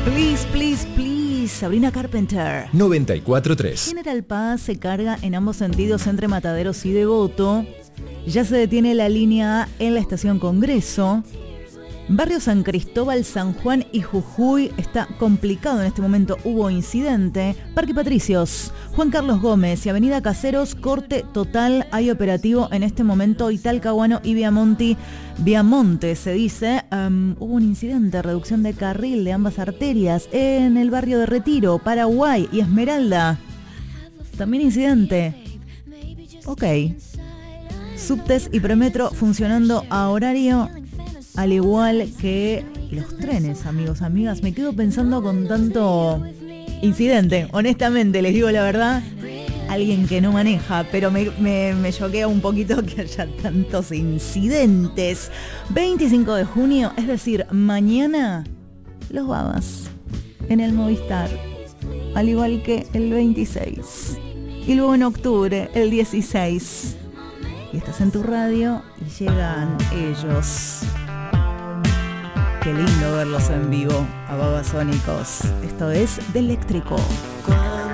Please, please, please, Sabrina Carpenter. 94.3. General Paz se carga en ambos sentidos entre Mataderos y Devoto. Ya se detiene la línea A en la estación Congreso. Barrio San Cristóbal, San Juan y Jujuy está complicado en este momento, hubo incidente. Parque Patricios, Juan Carlos Gómez y Avenida Caseros, corte total, hay operativo en este momento. Y Talcahuano y Viamonte se dice, hubo un incidente, reducción de carril de ambas arterias en el barrio de Retiro, Paraguay y Esmeralda. También incidente. Ok. Subtes y premetro funcionando a horario, al igual que los trenes, amigos, amigas. Me quedo pensando con tanto incidente, honestamente, les digo la verdad. Alguien que no maneja, pero me choquea un poquito que haya tantos incidentes. 25 de junio, es decir, mañana, los Babas en el Movistar, al igual que el 26. Y luego en octubre, el 16. Y estás en tu radio y llegan ellos. Qué lindo verlos en vivo, a Babasónicos. Esto es de Eléctrico.